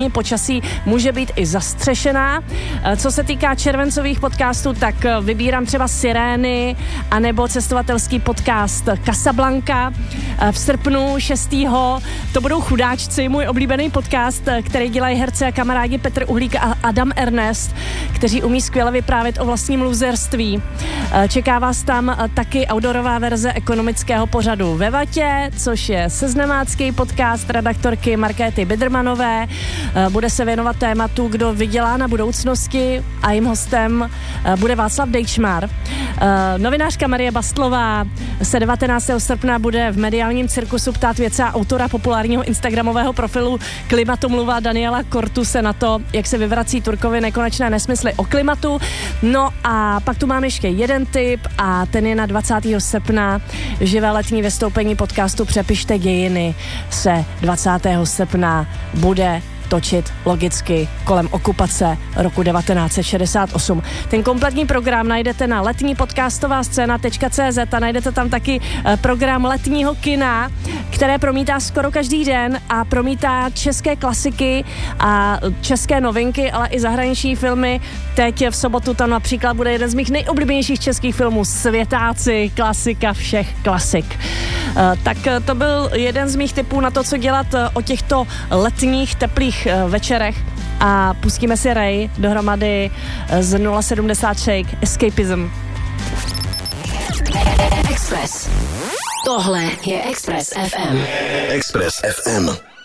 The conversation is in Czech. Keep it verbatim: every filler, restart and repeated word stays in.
letní počasí může být i zastřešená. Co se týká červencových podcastů, tak vybírám třeba Sirény anebo cestovatelský podcast Casablanca. V srpnu šestého to budou Chudáčci, můj oblíbený podcast, který dělají herci a kamarádi Petr Uhlík a Adam Ernest, kteří umí skvěle vyprávět o vlastním luzerství. Čeká vás tam taky outdoorová verze ekonomického pořadu Ve vatě, což je seznamácký podcast redaktorky Markéty Bidermanové. Bude se věnovat tématu, kdo vydělá na budoucnosti, a jím hostem bude Václav Dejčmar. Novinářka Marie Bastlová se devatenáctého srpna bude v mediálním cirkusu ptát vědce a autora populárního instagramového profilu Klimatomluva Daniela Kortuse na to, jak se vyvrací Turkovi nekonečné nesmysly o klimatu. No a pak tu mám ještě jeden tip a ten je na dvacátého srpna. Živé letní vystoupení podcastu Přepište dějiny se dvacátého srpna bude točit logicky kolem okupace roku devatenáct set šedesát osm. Ten kompletní program najdete na letní podcastová scéna tečka cé zet a najdete tam taky program letního kina, které promítá skoro každý den a promítá české klasiky a české novinky, ale i zahraniční filmy. Teď v sobotu tam například bude jeden z mých nejoblíbenějších českých filmů Světáci, klasika všech klasik. Tak to byl jeden z mých tipů na to, co dělat o těchto letních teplých večerech a pustíme si Ray dohromady z nula sedmdesát Shake Escapism. Express. Tohle je Express ef em. Express ef em.